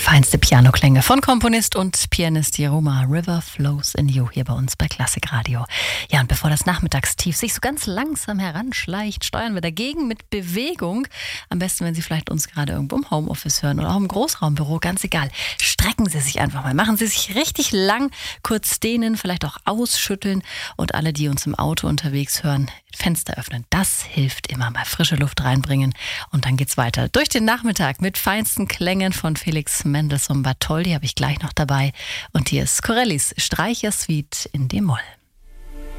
Feinste Pianoklänge von Komponist und Pianist Jeroma River Flows in You hier bei uns bei Klassik Radio. Ja, und bevor das Nachmittagstief sich so ganz langsam heranschleicht, steuern wir dagegen mit Bewegung. Am besten, wenn Sie vielleicht uns gerade irgendwo im Homeoffice hören oder auch im Großraumbüro, ganz egal. Strecken Sie sich einfach mal, machen Sie sich richtig lang, kurz dehnen, vielleicht auch ausschütteln und alle, die uns im Auto unterwegs hören, Fenster öffnen. Das hilft immer, mal frische Luft reinbringen und dann geht's weiter. Durch den Nachmittag mit feinsten Klängen von Felix Mendelssohn Bartholdy habe ich gleich noch dabei. Und hier ist Corellis Streichersuite in D-Moll.